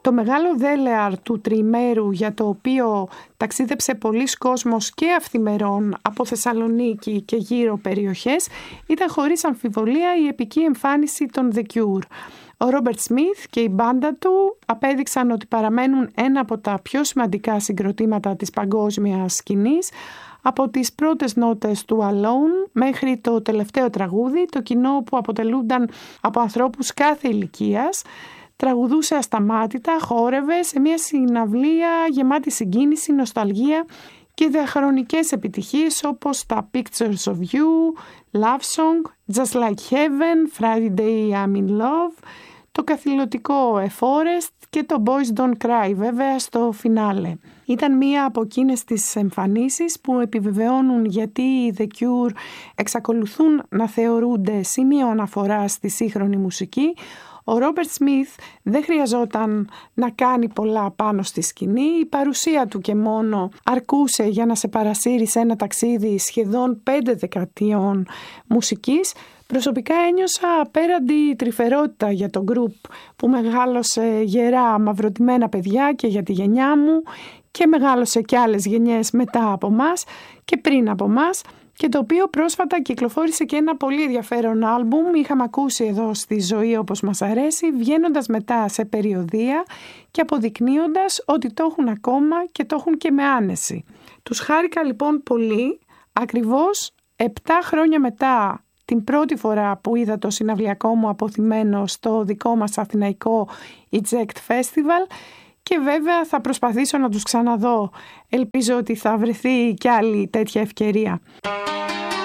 Το μεγάλο δέλεαρ του τριημέρου, για το οποίο ταξίδεψε πολλοί κόσμος και αυθημερών από Θεσσαλονίκη και γύρω περιοχές, ήταν χωρίς αμφιβολία η επική εμφάνιση των The Cure. Ο Ρόμπερτ Σμιθ και η μπάντα του απέδειξαν ότι παραμένουν ένα από τα πιο σημαντικά συγκροτήματα της παγκόσμιας σκηνής. Από τις πρώτες νότες του Alone μέχρι το τελευταίο τραγούδι, το κοινό που αποτελούνταν από ανθρώπους κάθε ηλικίας τραγουδούσε ασταμάτητα, χόρευε σε μια συναυλία γεμάτη συγκίνηση, νοσταλγία και διαχρονικές επιτυχίες όπως τα Pictures of You, Love Song, Just Like Heaven, Friday I'm in Love, το καθηλωτικό A Forest και το Boys Don't Cry βέβαια στο φινάλε. Ήταν μία από εκείνες τις εμφανίσεις που επιβεβαιώνουν γιατί οι The Cure εξακολουθούν να θεωρούνται σημείο αναφοράς στη σύγχρονη μουσική. Ο Ρόμπερτ Σμιθ δεν χρειαζόταν να κάνει πολλά πάνω στη σκηνή, η παρουσία του και μόνο αρκούσε για να σε παρασύρει σε ένα ταξίδι σχεδόν 5 δεκαετιών μουσικής. Προσωπικά ένιωσα απέραντη τρυφερότητα για το γκρουπ που μεγάλωσε γερά μαυρωτημένα παιδιά και για τη γενιά μου και μεγάλωσε και άλλες γενιές μετά από μας και πριν από μας, και το οποίο πρόσφατα κυκλοφόρησε και ένα πολύ ενδιαφέρον άλμπουμ, είχαμε ακούσει εδώ στη ζωή όπως μας αρέσει, βγαίνοντας μετά σε περιοδεία και αποδεικνύοντας ότι το έχουν ακόμα και το έχουν και με άνεση. Τους χάρηκα λοιπόν πολύ, ακριβώς 7 χρόνια μετά την πρώτη φορά που είδα το συναυλιακό μου αποθυμένο στο δικό μας αθηναϊκό Eject Festival, και βέβαια θα προσπαθήσω να τους ξαναδώ. Ελπίζω ότι θα βρεθεί κι άλλη τέτοια ευκαιρία.